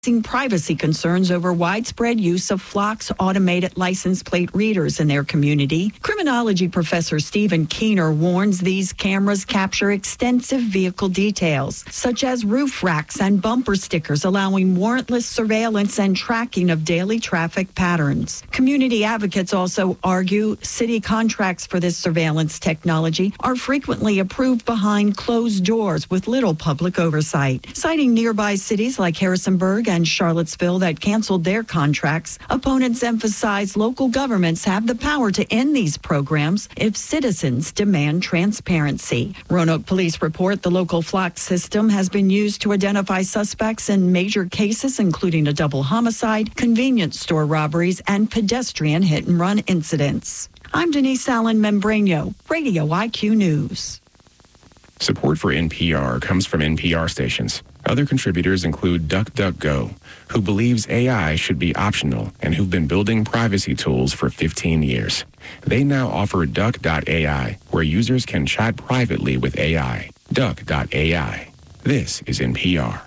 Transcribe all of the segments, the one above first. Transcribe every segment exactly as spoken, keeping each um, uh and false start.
privacy concerns over widespread use of Flock's automated license plate readers in their community. Criminology professor Stephen Keener warns these cameras capture extensive vehicle details, such as roof racks and bumper stickers, allowing warrantless surveillance and tracking of daily traffic patterns. Community advocates also argue city contracts for this surveillance technology are frequently approved behind closed doors with little public oversight. Citing nearby cities like Harrisonburg and Charlottesville that canceled their contracts, opponents emphasize local governments have the power to end these programs if citizens demand transparency. Roanoke police report the local Flock system has been used to identify suspects in major cases, including a double homicide, convenience store robberies, and pedestrian hit-and-run incidents. I'm Denise Allen Membreno, Radio I Q News. Support for N P R comes from N P R stations. Other contributors include DuckDuckGo, who believes A I should be optional and who've been building privacy tools for fifteen years. They now offer Duck dot A I, where users can chat privately with A I. Duck dot A I. This is N P R.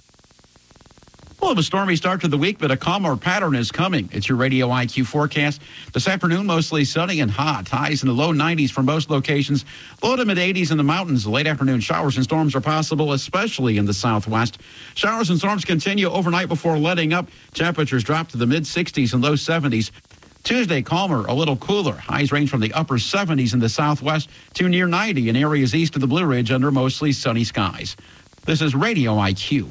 Well, of a stormy start to the week, but a calmer pattern is coming. It's your Radio I Q forecast. This afternoon, mostly sunny and hot. Highs in the low nineties for most locations. Low to mid eighties in the mountains. Late afternoon showers and storms are possible, especially in the southwest. Showers and storms continue overnight before letting up. Temperatures drop to the mid sixties and low seventies. Tuesday, calmer, a little cooler. Highs range from the upper seventies in the southwest to near ninety in areas east of the Blue Ridge under mostly sunny skies. This is Radio I Q.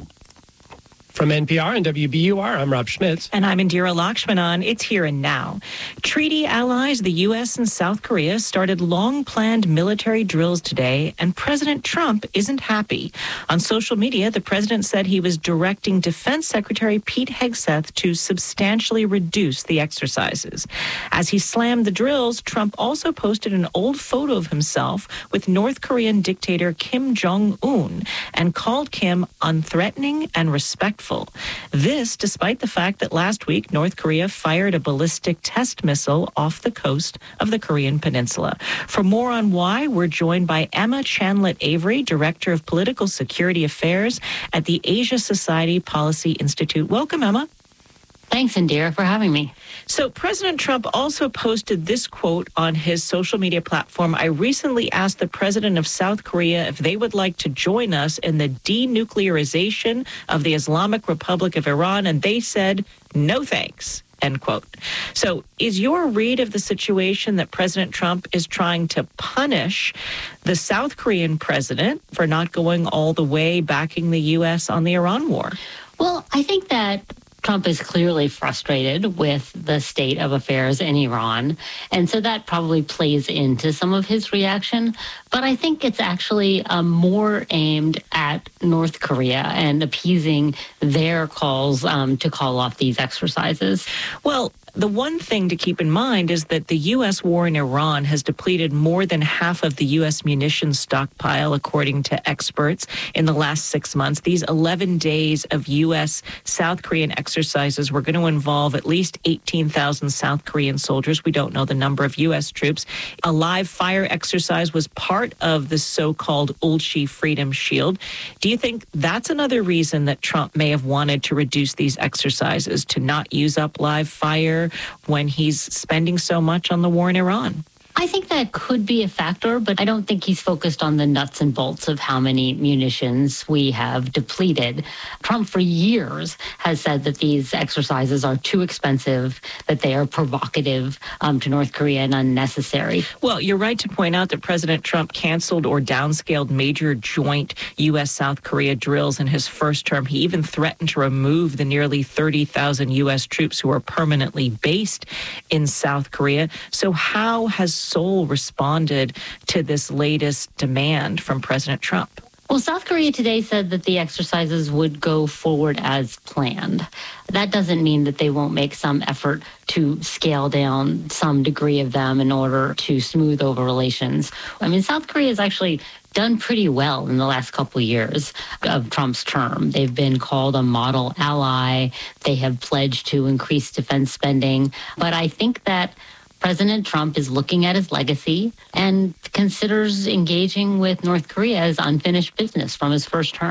From N P R and W B U R, I'm Rob Schmitz. And I'm Indira Lakshmanan. It's here and now. Treaty allies, the U S and South Korea, started long-planned military drills today, and President Trump isn't happy. On social media, the president said he was directing Defense Secretary Pete Hegseth to substantially reduce the exercises. As he slammed the drills, Trump also posted an old photo of himself with North Korean dictator Kim Jong-un and called Kim unthreatening and respectful. This, despite the fact that last week North Korea fired a ballistic test missile off the coast of the Korean Peninsula. For more on why, we're joined by Emma Chanlett Avery, Director of Political Security Affairs at the Asia Society Policy Institute. Welcome, Emma. Thanks, Indira, for having me. So President Trump also posted this quote on his social media platform. I recently asked the president of South Korea if they would like to join us in the denuclearization of the Islamic Republic of Iran, and they said, no thanks, end quote. So is your read of the situation that President Trump is trying to punish the South Korean president for not going all the way backing the U S on the Iran war? Well, I think that Trump is clearly frustrated with the state of affairs in Iran, and so that probably plays into some of his reaction. But I think it's actually um, more aimed at North Korea and appeasing their calls um, to call off these exercises. Well, the one thing to keep in mind is that the U S war in Iran has depleted more than half of the U S munitions stockpile, according to experts, in the last six months. These eleven days of U S South Korean exercises were going to involve at least eighteen thousand South Korean soldiers. We don't know the number of U S troops. A live fire exercise was part of the so-called Ulchi Freedom Shield. Do you think that's another reason that Trump may have wanted to reduce these exercises, to not use up live fire when he's spending so much on the war in Iran? I think that could be a factor, but I don't think he's focused on the nuts and bolts of how many munitions we have depleted. Trump for years has said that these exercises are too expensive, that they are provocative um, to North Korea and unnecessary. Well, you're right to point out that President Trump canceled or downscaled major joint U S South Korea drills in his first term. He even threatened to remove the nearly thirty thousand U S troops who are permanently based in South Korea. So how has Seoul responded to this latest demand from President Trump? Well, South Korea today said that the exercises would go forward as planned. That doesn't mean that they won't make some effort to scale down some degree of them in order to smooth over relations. I mean, South Korea has actually done pretty well in the last couple of years of Trump's term. They've been called a model ally. They have pledged to increase defense spending. But I think that President Trump is looking at his legacy and considers engaging with North Korea as unfinished business from his first term.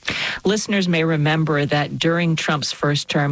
Listeners may remember that during Trump's first term,